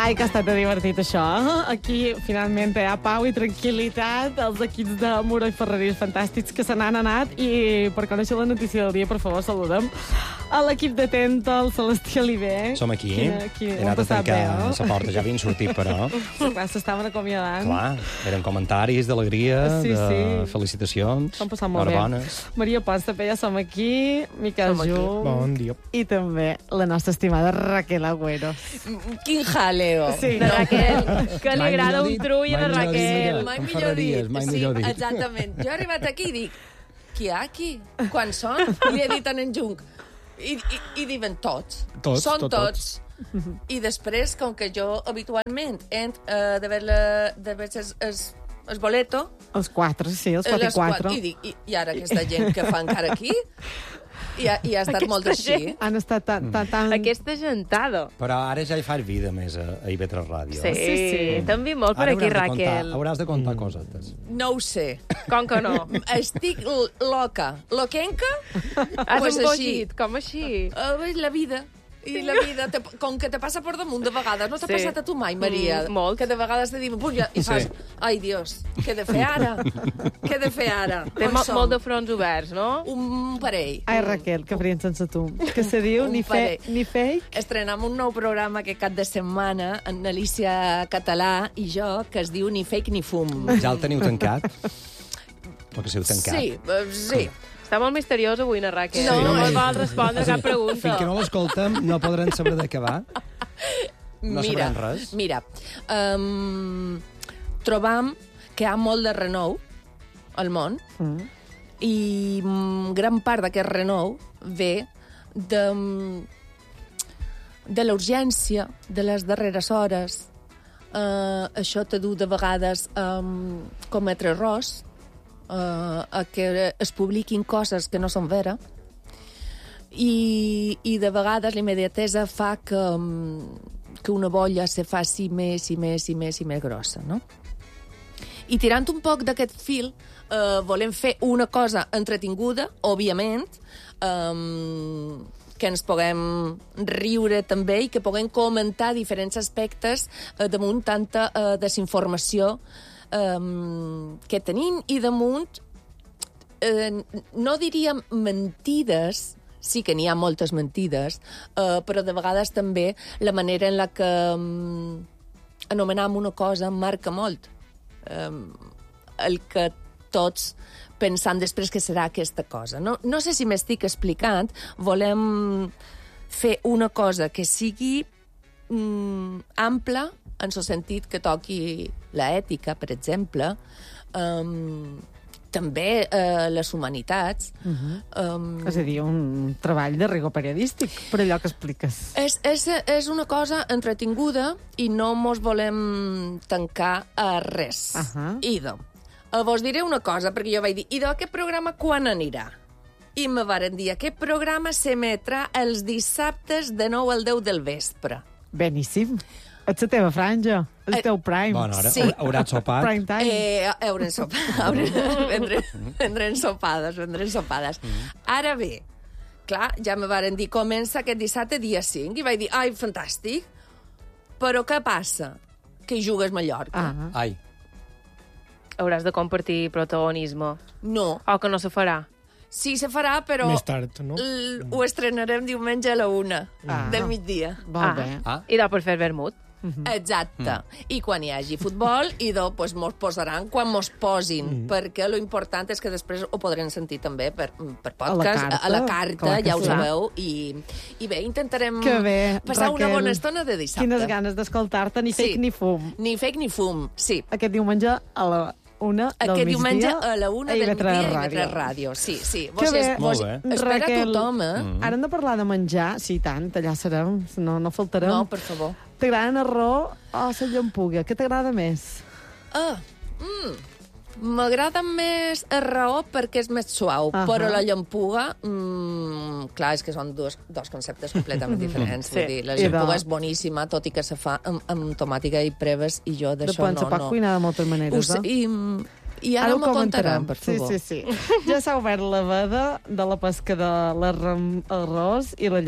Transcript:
Ai, que ha estat divertit, això. Aquí, finalment, hi ha pau i tranquil·litat. Els equips de Muro i Ferreries fantàstics que se n'han anat. I per conèixer la notícia del dia, per favor, saludem a l'equip de Tenta, el Celestí Oliver. Som aquí. He anat a tancar la porta. Ja havien sortit, però... Clar, s'estaven acomiadant. Clar, eren comentaris d'alegria, Sí, sí. de felicitacions. S'han passat molt bé. Maria Pons, també ja som aquí. Miquel Jung. Bon dia. I també la nostra estimada Raquel Agüero. Quin jaleo. Sí, La Raquel, que li Mai agrada millor un dit, trull a la mai millor dit, Raquel. Miquel. Mai En millor Ferreries, dit. mai Sí, millor dit. exactament. Jo he arribat aquí i dic, qui hi ha aquí? Quan són? Li he dit a en Jung. I diuen tots. Tots, Són tots. I després, com que jo habitualment de veure el boleto, Els 4, sí, els 4 i 4. i dic, i ara aquesta gent que fa encara aquí? I ha estat molt així. Han estat tan... Aquesta gentada. Però ara ja hi fas vida més a IB3 Ràdio. Sí, sí. T'han vist molt per Ara aquí, Raquel. hauràs de contar cosetes. No ho sé. Com que no? Estic loca. Loquenca? Has Pues embogit, com així? La vida. I la vida, com que te passa per damunt de vegades. No t'ha Sí. passat a tu mai, Maria? Molt. Que de vegades te diuen, i fas, ai, Dios, què he de fer ara? Què he de fer ara? Té On som? molt de fronts oberts, no? Un parell. Ai, Raquel, que farien sense tu. Que se diu Un ni parell. fake. Estrenem un nou programa aquest cap de setmana en Alicia Català i jo, que es diu Ni fake ni fum. Ja el teniu tancat? O que s'heu tancat? Sí. Està molt misteriós avui, na Raquel. No. No ens vol respondre cap pregunta. Fins que no l'escoltem, no podran saber de què va. No Mira, sabran res. Mira, trobam que hi ha molt de renou al món i gran part d'aquest renou ve de la urgència de les darreres hores. Això te du de vegades a cometre errors, a que es publiquin coses que no són vera, i de vegades l'immediatesa fa que una bolla se faci més i més i més i més grossa, no? I tirant un poc d'aquest fil, volem fer una cosa entretinguda, òbviament, que ens puguem riure també i que puguem comentar diferents aspectes damunt tanta desinformació que tenim i damunt, no diríem mentides, sí que n'hi ha moltes mentides, però de vegades també la manera en la que anomenem una cosa marca molt el que tots pensant després que serà aquesta cosa. No sé si m'estic explicant. Volem fer una cosa que sigui ampla, en el sentit que toqui l'ètica, per exemple, també les humanitats. És a dir, un treball de rigor periodístic, per allò que expliques. És una cosa entretinguda i no mos volem tancar a res. Idò. Vos diré una cosa, perquè jo vaig dir, idò, aquest programa quan anirà? I me varen dir, aquest programa s'emetrà els dissabtes de 9 al 10 del vespre. Beníssim. És la teva franja, el teu prime. Bona hora. Sí. Hauràs sopat? Prime time. Haurem sopat. Vendrem sopades. Ara bé, clar, ja me varen dir, comença aquest dissabte dia 5, i vaig dir, ai, fantàstic, però què passa? Que hi jugues Mallorca. Ai. Hauràs de compartir protagonisme. No. O que no se farà. Sí, se farà, però Més tard, no? Ho estrenarem diumenge a la 1 del migdia. Molt bé. I per fer vermut. Exacte. I quan hi hagi futbol, doncs mos posaran quan mos posin, perquè lo important és que després ho podrem sentir també per podcast, a la carta, clar que ja ho sí. sabeu, i bé, intentarem passar una bona estona de dissabte. Quines ganes d'escoltar-te, ni fake ni fum. Ni fake ni fum, sí. Aquest diumenge a la 1 del migdia. Aquest diumenge a la 1 del migdia a IB3 IB3 Ràdio. Sí. Que bé. Molt bé. Espera Raquel, tothom, Ara hem de parlar de menjar. Sí, tant, allà serem. No faltarem. No, per favor. T'agraden arròs o la llampuga? Què t'agrada més? M'agrada més el raó perquè és més suau, però la llampuga, clar, és que són dos conceptes completament diferents. Vull dir, la llampuga és boníssima, tot i que se fa amb tomàtica i preves, i jo d'això no. Se pot cuinar de moltes maneres, I ara m'ho contarem, per favor. Sí. Ja s'ha obert la veda de la pesca de l'arròs i la